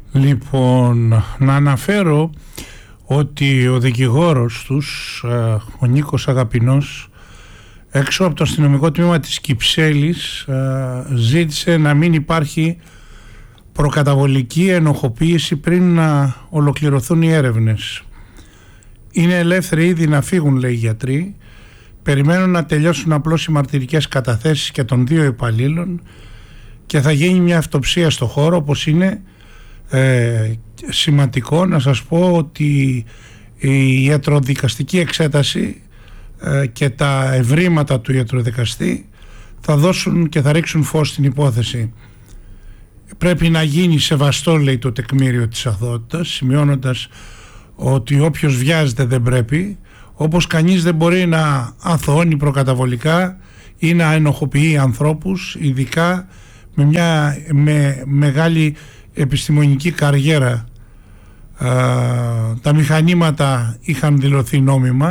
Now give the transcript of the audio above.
Λοιπόν, να αναφέρω ότι ο δικηγόρος τους, ο Νίκος Αγαπηνός, έξω από το αστυνομικό τμήμα της Κυψέλης, ζήτησε να μην υπάρχει προκαταβολική ενοχοποίηση πριν να ολοκληρωθούν οι έρευνες. Είναι ελεύθεροι ήδη να φύγουν, λέει οι γιατροί. Περιμένουν να τελειώσουν απλώς οι μαρτυρικές καταθέσεις και των δύο υπαλλήλων και θα γίνει μια αυτοψία στο χώρο, όπως είναι σημαντικό να σας πω ότι η ιατροδικαστική εξέταση και τα ευρήματα του ιατροδικαστή θα δώσουν και θα ρίξουν φως στην υπόθεση. Πρέπει να γίνει σεβαστό, λέει, το τεκμήριο της αθωότητας, σημειώνοντας ότι όποιος βιάζεται δεν πρέπει, όπως κανείς δεν μπορεί να αθωώνει προκαταβολικά ή να ενοχοποιεί ανθρώπους, ειδικά με μεγάλη επιστημονική καριέρα. Τα μηχανήματα είχαν δηλωθεί νόμιμα.